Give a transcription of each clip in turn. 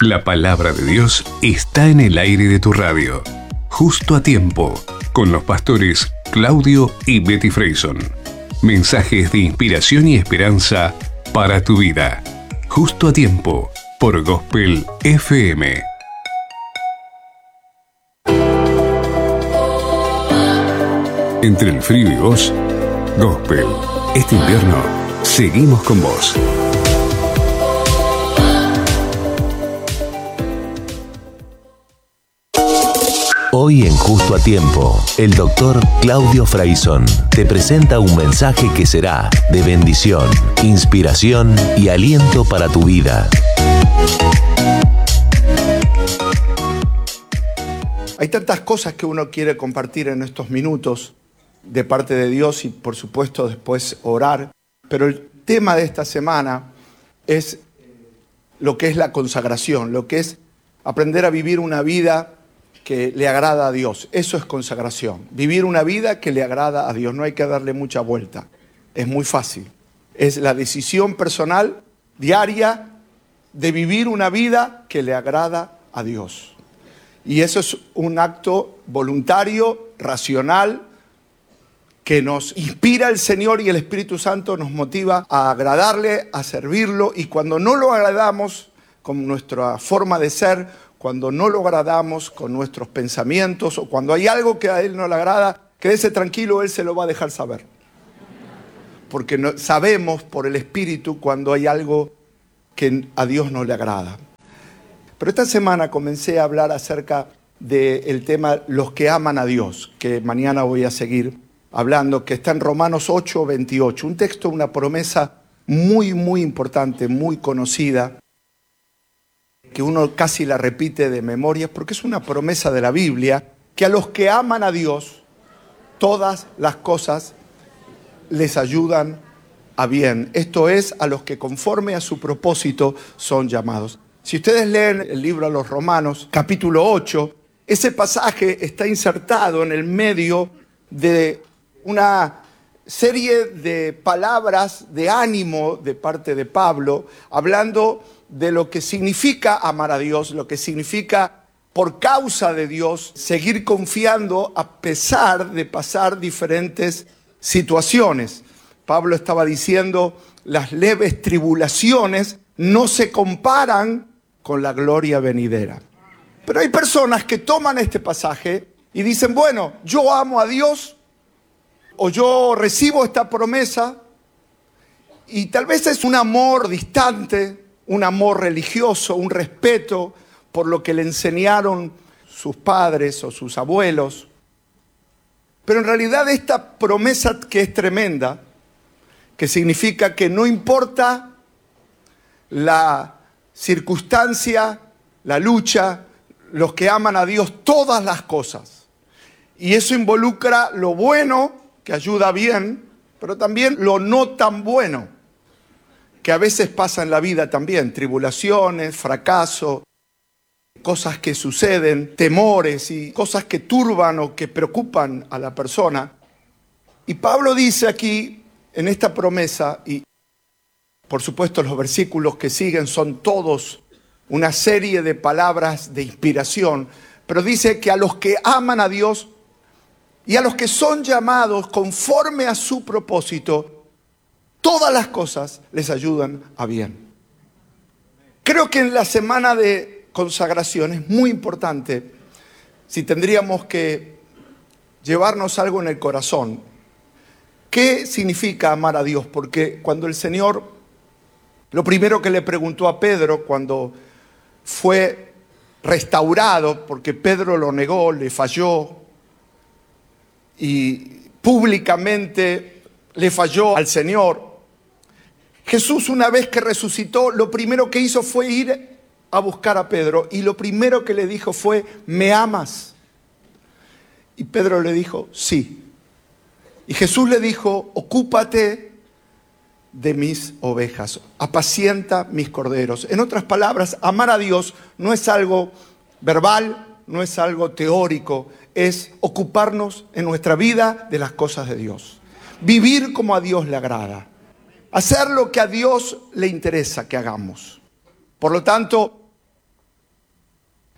La palabra de Dios está en el aire de tu radio. Justo a tiempo, con los pastores Claudio y Betty Freyson. Mensajes de inspiración y esperanza para tu vida. Justo a tiempo, por Gospel FM. Entre el frío y vos, Gospel. Este invierno, seguimos con vos. Hoy en Justo a Tiempo, el doctor Claudio Freyson te presenta un mensaje que será de bendición, inspiración y aliento para tu vida. Hay tantas cosas que uno quiere compartir en estos minutos de parte de Dios y por supuesto después orar, pero el tema de esta semana es lo que es la consagración, lo que es aprender a vivir una vida que le agrada a Dios. Eso es consagración. Vivir una vida que le agrada a Dios. No hay que darle mucha vuelta. Es muy fácil. Es la decisión personal, diaria, de vivir una vida que le agrada a Dios. Y eso es un acto voluntario, racional, que nos inspira el Señor y el Espíritu Santo nos motiva a agradarle, a servirlo. Y cuando no lo agradamos con nuestra forma de ser, cuando no lo agradamos con nuestros pensamientos o cuando hay algo que a Él no le agrada, quédese tranquilo, Él se lo va a dejar saber. Porque no, sabemos por el Espíritu cuando hay algo que a Dios no le agrada. Pero esta semana comencé a hablar acerca del tema los que aman a Dios, que mañana voy a seguir hablando, que está en Romanos 8:28. Un texto, una promesa muy, muy importante, muy conocida, que uno casi la repite de memoria, porque es una promesa de la Biblia, que a los que aman a Dios, todas las cosas les ayudan a bien. Esto es, a los que conforme a su propósito son llamados. Si ustedes leen el libro a los Romanos, capítulo 8, ese pasaje está insertado en el medio de una serie de palabras de ánimo de parte de Pablo, hablando de lo que significa amar a Dios, lo que significa por causa de Dios seguir confiando a pesar de pasar diferentes situaciones. Pablo estaba diciendo, las leves tribulaciones no se comparan con la gloria venidera. Pero hay personas que toman este pasaje y dicen, bueno, yo amo a Dios o yo recibo esta promesa y tal vez es un amor distante, un amor religioso, un respeto por lo que le enseñaron sus padres o sus abuelos. Pero en realidad esta promesa que es tremenda, que significa que no importa la circunstancia, la lucha, los que aman a Dios, todas las cosas. Y eso involucra lo bueno, que ayuda bien, pero también lo no tan bueno, que a veces pasa en la vida también, tribulaciones, fracaso, cosas que suceden, temores y cosas que turban o que preocupan a la persona. Y Pablo dice aquí, en esta promesa, y por supuesto los versículos que siguen son todos una serie de palabras de inspiración, pero dice que a los que aman a Dios y a los que son llamados conforme a su propósito, todas las cosas les ayudan a bien. Creo que en la semana de consagración es muy importante, si tendríamos que llevarnos algo en el corazón, ¿qué significa amar a Dios? Porque cuando el Señor, lo primero que le preguntó a Pedro cuando fue restaurado, porque Pedro lo negó, le falló y públicamente le falló al Señor, Jesús, una vez que resucitó, lo primero que hizo fue ir a buscar a Pedro y lo primero que le dijo fue, ¿me amas? Y Pedro le dijo, sí. Y Jesús le dijo, ocúpate de mis ovejas, apacienta mis corderos. En otras palabras, amar a Dios no es algo verbal, no es algo teórico, es ocuparnos en nuestra vida de las cosas de Dios. Vivir como a Dios le agrada. Hacer lo que a Dios le interesa que hagamos. Por lo tanto,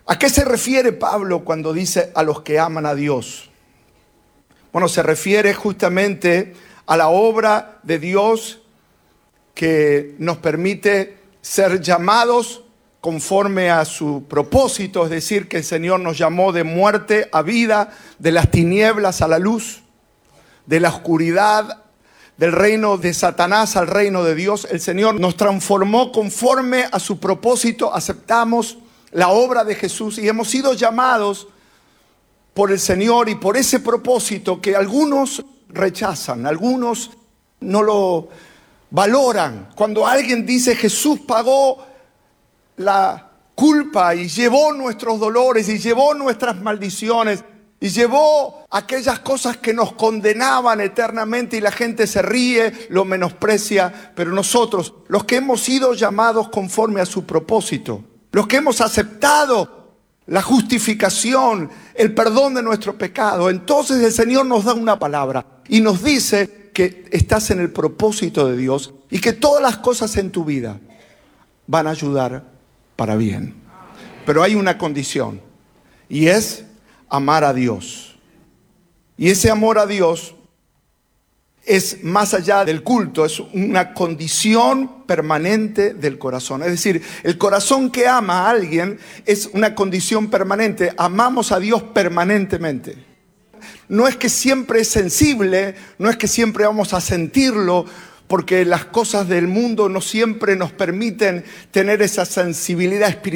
¿A qué se refiere Pablo cuando dice a los que aman a Dios? Bueno, se refiere justamente a la obra de Dios que nos permite ser llamados conforme a su propósito, es decir, que el Señor nos llamó de muerte a vida, de las tinieblas a la luz, de la oscuridad, del reino de Satanás al reino de Dios. El Señor nos transformó conforme a su propósito, aceptamos la obra de Jesús y hemos sido llamados por el Señor y por ese propósito que algunos rechazan, algunos no lo valoran. Cuando alguien dice Jesús pagó la culpa y llevó nuestros dolores y llevó nuestras maldiciones y llevó aquellas cosas que nos condenaban eternamente, y la gente se ríe, lo menosprecia, pero nosotros, los que hemos sido llamados conforme a su propósito, los que hemos aceptado la justificación, el perdón de nuestro pecado, entonces el Señor nos da una palabra y nos dice que estás en el propósito de Dios y que todas las cosas en tu vida van a ayudar para bien. Pero hay una condición, y es amar a Dios. Y ese amor a Dios es más allá del culto, es una condición permanente del corazón. Es decir, el corazón que ama a alguien es una condición permanente. Amamos a Dios permanentemente. No es que siempre es sensible, no es que siempre vamos a sentirlo, porque las cosas del mundo no siempre nos permiten tener esa sensibilidad espiritual.